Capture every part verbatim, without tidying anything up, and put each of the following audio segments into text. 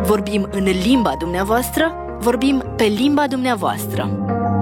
Vorbim în limba dumneavoastră, vorbim pe limba dumneavoastră.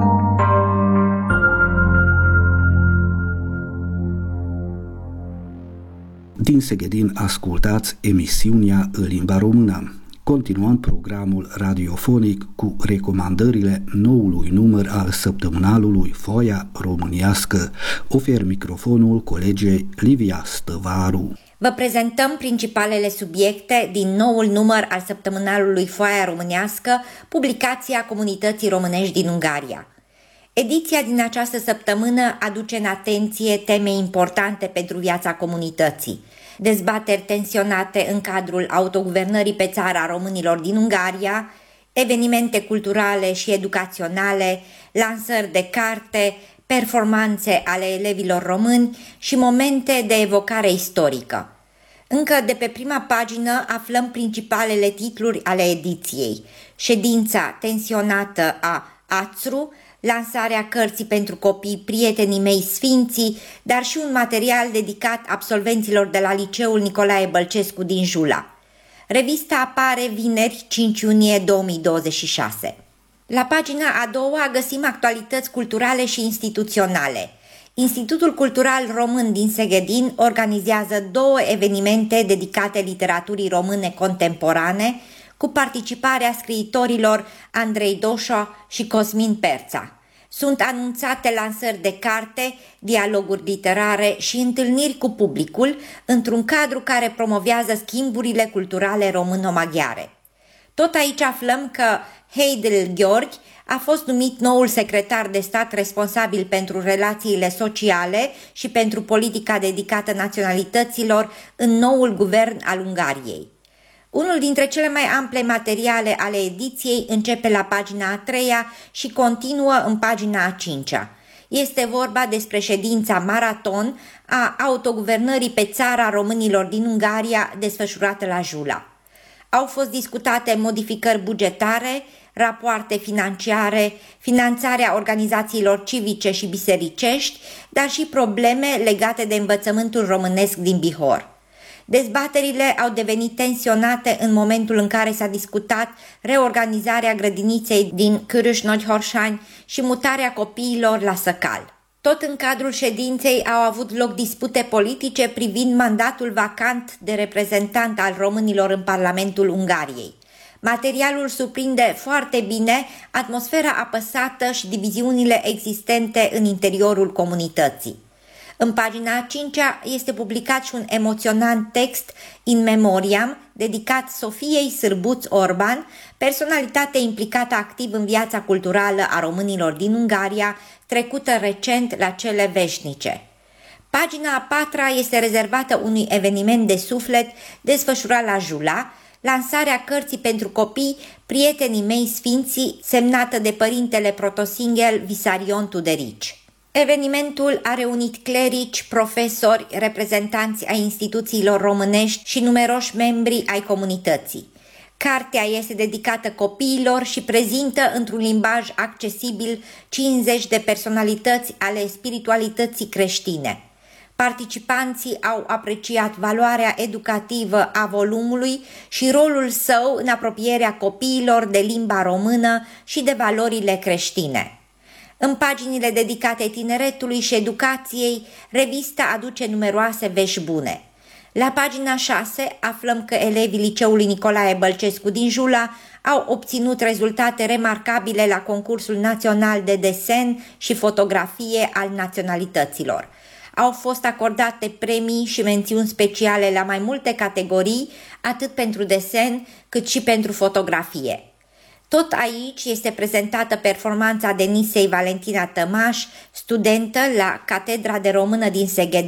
Din Seghedin ascultați emisiunea în limba română. Continuăm programul radiofonic cu recomandările noului număr al săptămânalului Foaia Românească. Ofer microfonul colegei Livia Stăvaru. Vă prezentăm principalele subiecte din noul număr al săptămânalului Foaia Românească, publicația Comunității Românești din Ungaria. Ediția din această săptămână aduce în atenție teme importante pentru viața comunității. Dezbateri tensionate în cadrul autoguvernării pe țara românilor din Ungaria, evenimente culturale și educaționale, lansări de carte, performanțe ale elevilor români și momente de evocare istorică. Încă de pe prima pagină aflăm principalele titluri ale ediției: ședința tensionată a A T S R U, lansarea cărții pentru copii Prietenii mei sfinții, dar și un material dedicat absolvenților de la Liceul Nicolae Bălcescu din Jula. Revista apare vineri, cinci iunie două mii douăzeci și șase. La pagina a doua găsim actualități culturale și instituționale. Institutul Cultural Român din Seghedin organizează două evenimente dedicate literaturii române contemporane, cu participarea scriitorilor Andrei Doșa și Cosmin Perța. Sunt anunțate lansări de carte, dialoguri literare și întâlniri cu publicul, într-un cadru care promovează schimburile culturale româno-maghiare. Tot aici aflăm că Heidel Gheorghe a fost numit noul secretar de stat responsabil pentru relațiile sociale și pentru politica dedicată naționalităților în noul guvern al Ungariei. Unul dintre cele mai ample materiale ale ediției începe la pagina a treia și continuă în pagina a cincea. Este vorba despre ședința maraton a autoguvernării pe țara românilor din Ungaria desfășurată la Jula. Au fost discutate modificări bugetare, rapoarte financiare, finanțarea organizațiilor civice și bisericești, dar și probleme legate de învățământul românesc din Bihor. Dezbaterile au devenit tensionate în momentul în care s-a discutat reorganizarea grădiniței din Kürüs-Nagyhorsány și mutarea copiilor la Săcal. Tot în cadrul ședinței au avut loc dispute politice privind mandatul vacant de reprezentant al românilor în Parlamentul Ungariei. Materialul surprinde foarte bine atmosfera apăsată și diviziunile existente în interiorul comunității. În pagina a cincea este publicat și un emoționant text in memoriam dedicat Sofiei Sârbuț-Orban, personalitate implicată activ în viața culturală a românilor din Ungaria, trecută recent la cele veșnice. Pagina a patra este rezervată unui eveniment de suflet desfășurat la Jula, lansarea cărții pentru copii Prietenii mei sfinții, semnată de părintele protosinghel Visarion Tuderici. Evenimentul a reunit clerici, profesori, reprezentanți ai instituțiilor românești și numeroși membri ai comunității. Cartea este dedicată copiilor și prezintă într-un limbaj accesibil cincizeci de personalități ale spiritualității creștine. Participanții au apreciat valoarea educativă a volumului și rolul său în apropierea copiilor de limba română și de valorile creștine. În paginile dedicate tineretului și educației, revista aduce numeroase vești bune. La pagina șase aflăm că elevii Liceului Nicolae Bălcescu din Jula au obținut rezultate remarcabile la concursul național de desen și fotografie al naționalităților. Au fost acordate premii și mențiuni speciale la mai multe categorii, atât pentru desen cât și pentru fotografie. Tot aici este prezentată performanța Denisei Valentina Tămaș, studentă la Catedra de Română din Seghedin,